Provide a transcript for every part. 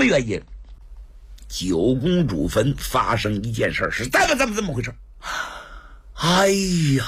么原因？九公主坟发生一件事，是怎么回事？哎呀，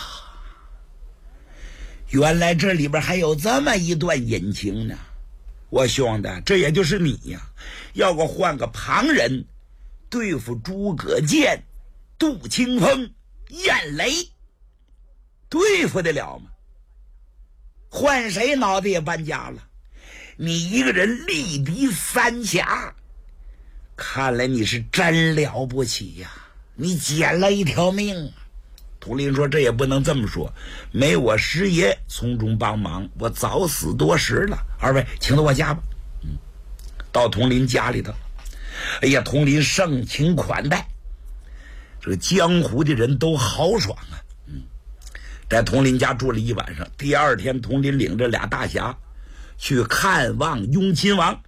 原来这里边还有这么一段隐情呢！我兄弟，这也就是你呀！要我换个旁人对付诸葛健、杜清风、燕雷，对付得了吗？换谁脑袋也搬家了。你一个人力敌三峡，看来你是真了不起呀！你捡了一条命啊！统领说：“这也不能这么说，没我师爷从中帮忙，我早死多时了。二位，请到我家吧。”到统领家里头，哎呀，统领盛情款待，这个江湖的人都豪爽啊。在统领家住了一晚上。第二天，统领领着俩大侠去看望雍亲王。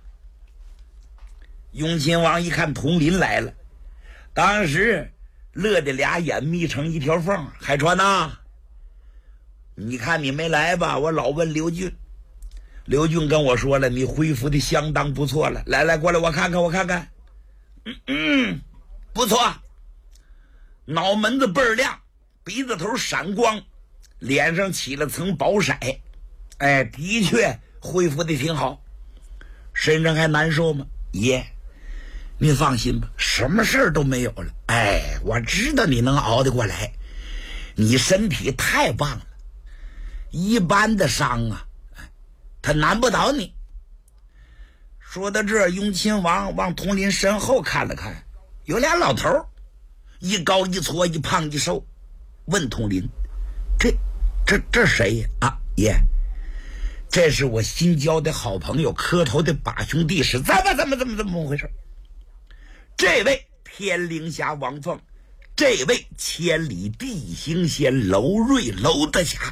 雍亲王一看统领来了，当时乐得俩眼眯成一条缝。海川呐，你看你没来吧？我老问刘俊，刘俊跟我说了，你恢复的相当不错了。来，过来，我看看。不错，脑门子倍儿亮，鼻子头闪光，脸上起了层薄色。哎，的确恢复的挺好。身上还难受吗？爷，你放心吧，什么事儿都没有了。哎，我知道你能熬得过来，你身体太棒了，一般的伤啊，他难不倒你。说到这儿，雍亲王往统领身后看了看，有俩老头，一高一矬，一胖一瘦，问统领：“这谁呀？”啊，爷，这是我新交的好朋友，磕头的把兄弟，是怎么回事？这位天灵侠王凤，这位千里地行仙娄瑞娄德侠。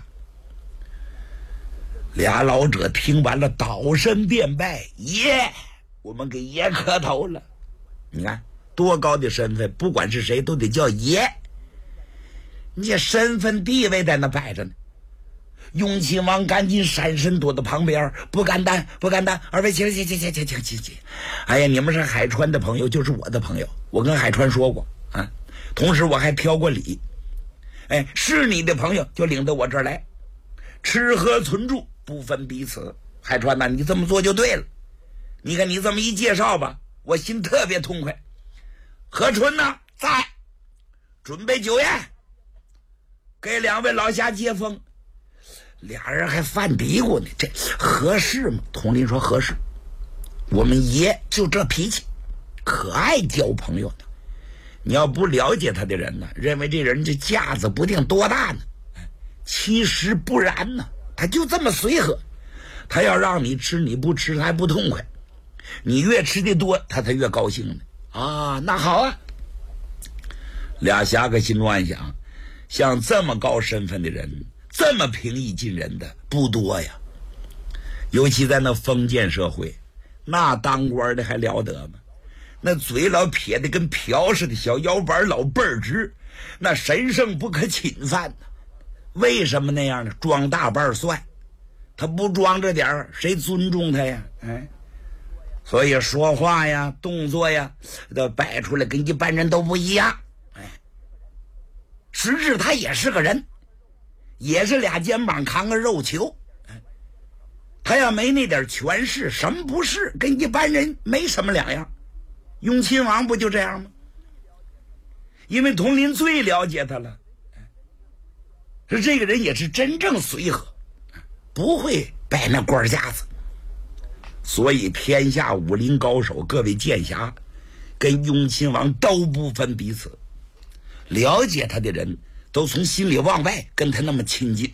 俩老者听完了，倒身便拜：“爷，我们给爷磕头了。”你看多高的身份，不管是谁都得叫爷，你这身份地位在那摆着呢。雍亲王赶紧闪身躲到旁边：“不敢当，二位请。哎呀，你们是海川的朋友，就是我的朋友，我跟海川说过啊，同时我还挑过礼。哎，是你的朋友就领到我这儿来，吃喝存住不分彼此。海川呐，你这么做就对了。你看你这么一介绍吧，我心特别痛快。何春呢，在准备酒宴，给两位老侠接风。”俩人还犯嘀咕呢，这合适吗？统领说合适，我们爷就这脾气，可爱交朋友的。你要不了解他的人呢，认为这人这架子不定多大呢，其实不然呢，他就这么随和。他要让你吃，你不吃还不痛快，你越吃的多，他才越高兴呢。啊，那好啊。俩侠个心中暗想，像这么高身份的人，这么平易近人的不多呀，尤其在那封建社会，那当官的还了得吗？那嘴老撇的跟瓢似的，小腰板老倍儿直，那神圣不可侵犯呢。为什么那样呢？装大瓣蒜，他不装着点儿，谁尊重他呀？哎，所以说话呀，动作呀，都摆出来跟一般人都不一样。哎，实质他也是个人。也是俩肩膀扛个肉球，他要没那点权势，什么不是，跟一般人没什么两样。雍亲王不就这样吗？因为统领最了解他了，是这个人也是真正随和，不会摆那官架子。所以天下武林高手，各位剑侠，跟雍亲王都不分彼此，了解他的人都从心里往外跟他那么亲近。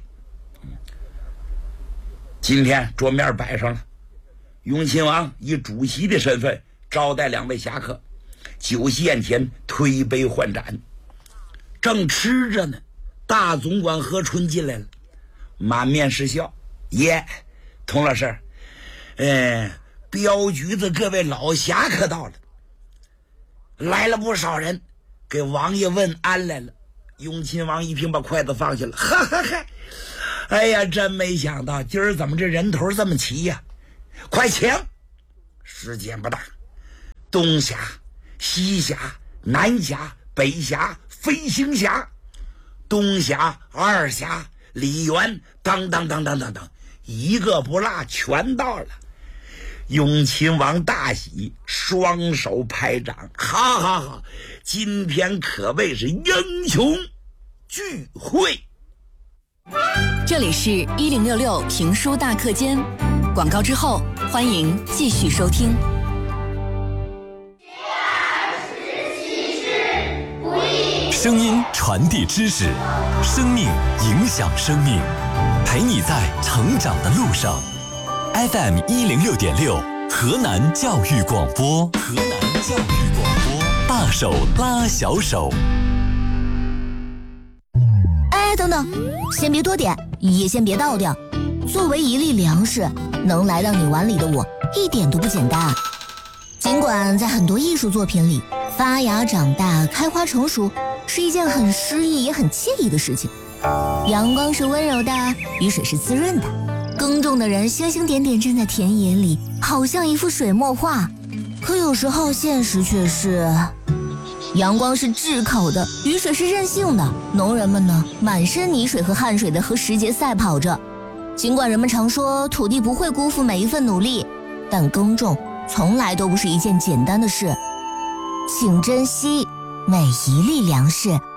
今天桌面摆上了，雍亲王以主席的身份招待两位侠客，酒席宴前推杯换盏，正吃着呢，大总管何春进来了，满面是笑：“爷，童老师，镖局的各位老侠客到了，来了不少人，给王爷问安来了。”雍亲王一听，把筷子放下了，哈哈哈！哎呀，真没想到今儿怎么这人头这么齐呀！快请！时间不大， 冬虾、西虾、南虾、北虾、飞行虾、冬虾、二虾、鲤鱼，等等等等等等，一个不落全到了。雍亲王大喜，双手拍掌，哈哈哈！今天可谓是英雄聚会。 这里是1066评书大课间，广告之后欢迎继续收听。 声音传递知识，生命影响生命，陪你在成长的路上。FM 106.6，河南教育广播，河南教育广播，大手拉小手。 哎，等等，先别多点，也先别倒掉。作为一粒粮食，能来到你碗里的我，一点都不简单。尽管在很多艺术作品里，发芽、长大、开花、成熟是一件很诗意也很惬意的事情。阳光是温柔的，雨水是滋润的，耕种的人星星点点站在田野里，好像一幅水墨画。可有时候现实却是，阳光是炙烤的，雨水是任性的，农人们呢，满身泥水和汗水的和时节赛跑着。尽管人们常说土地不会辜负每一份努力，但耕种从来都不是一件简单的事。请珍惜每一粒粮食。